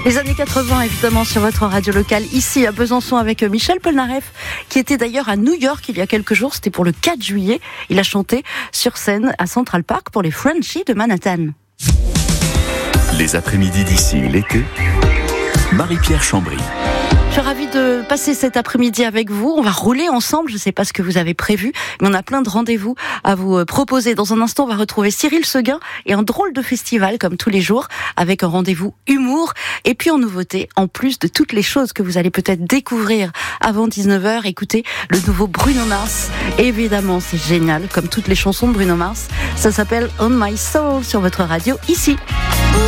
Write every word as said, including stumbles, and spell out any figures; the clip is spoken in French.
Les années quatre-vingts, évidemment, sur votre radio locale, ici à Besançon, avec Michel Polnareff, qui était d'ailleurs à New York il y a quelques jours. C'était pour le quatre juillet. Il a chanté sur scène à Central Park pour les Frenchies de Manhattan. Les après-midi d'ici l'été, Marie-Pierre Chambry. Je suis ravie de passer cet après-midi avec vous. On va rouler ensemble. Je ne sais pas ce que vous avez prévu, mais on a plein de rendez-vous à vous proposer. Dans un instant, on va retrouver Cyril Seguin et un drôle de festival, comme tous les jours, avec un rendez-vous humour. Et puis en nouveauté, en plus de toutes les choses que vous allez peut-être découvrir avant dix-neuf heures, écoutez le nouveau Bruno Mars. Évidemment, c'est génial, comme toutes les chansons de Bruno Mars. Ça s'appelle On My Soul sur votre radio, ici.